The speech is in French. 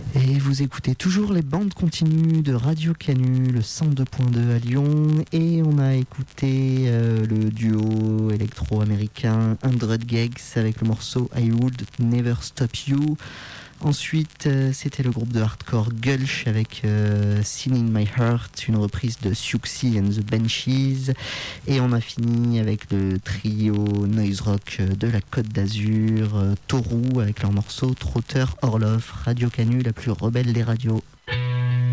Et vous écoutez toujours les bandes continues de Radio Canu, le 102.2 à Lyon. Et on a écouté le duo électro-américain 100 Gags avec le morceau I Would Never Stop You. Ensuite, c'était le groupe de hardcore Gulch avec Sin in My Heart, une reprise de Siouxsie and the Banshees. Et on a fini avec le trio noise rock de la Côte d'Azur, Taurou, avec leur morceau Trotter Orloff. Radio Canu, la plus rebelle des radios.